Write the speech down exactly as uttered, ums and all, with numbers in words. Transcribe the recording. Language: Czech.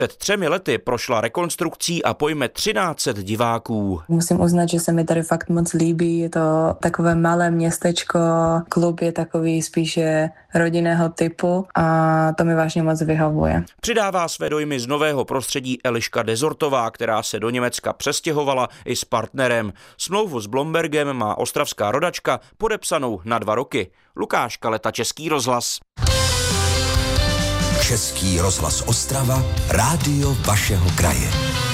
Před třemi lety prošla rekonstrukcí a pojme třináct set diváků. Musím uznat, že se mi tady fakt moc líbí. Je to takové malé městečko, klub je takový spíše rodinného typu a to mi vážně moc vyhovuje. Přidává své dojmy z nového prostředí Eliška Dezortová, která se do Německa přestěhovala i s partnerem. Smlouvu s Blombergem má ostravská rodačka podepsanou na dva roky. Lukáš Kaleta, Český rozhlas. Český rozhlas Ostrava, rádio vašeho kraje.